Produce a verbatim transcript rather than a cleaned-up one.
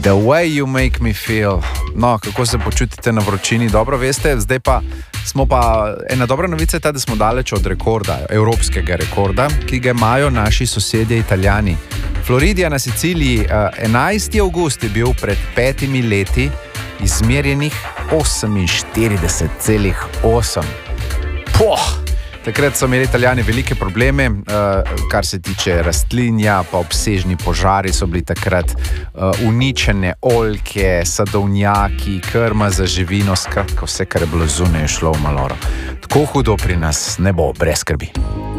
The way you make me feel. No, kako se počutite na vročini, dobro veste. Zdaj pa smo pa, ena dobra novica je ta, da smo daleč od rekorda, evropskega rekorda, ki ga imajo naši sosedje Italijani. Floridija na Siciliji, enajsti avgust je bil pred petimi leti izmerjenih oseminštirideset celih osem. Poh! Takrat so imeli Italijani velike probleme, kar se tiče rastlinja, pa obsežni požari so bili takrat, uničene oljke, sadovnjaki, krma za živino, skratka vse, kar je bilo zunaj, je šlo v maloro. Tako hudo pri nas ne bo, brez skrbi.